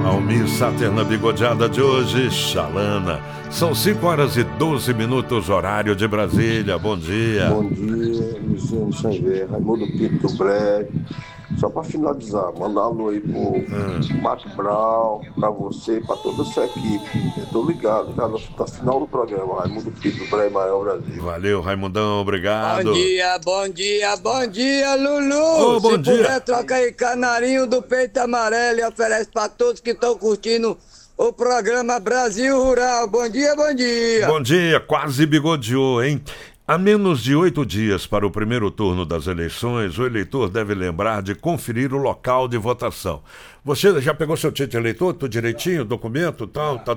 Almir Sater na bigodeada de hoje, Xalana. São 5h12, horário de Brasília. Bom dia. Bom dia, Luciano Xavier, Raimundo Pinto Breve. Só para finalizar, mandar um alô aí pro Marco Brown, para você e para toda a sua equipe. Eu tô ligado, tá no final do programa, Raimundo Pinto Breve, Maior Brasil. Valeu, Raimundão, obrigado. Bom dia, Lulu. Ô, bom Se dia. puder, troca aí canarinho do peito amarelo e oferece para todos que estão curtindo o programa Brasil Rural. Bom dia. Bom dia, quase bigodeou, hein? Há menos de 8 dias para o primeiro turno das eleições, o eleitor deve lembrar de conferir o local de votação. Você já pegou seu título de eleitor? Tudo direitinho, documento, tal? Tá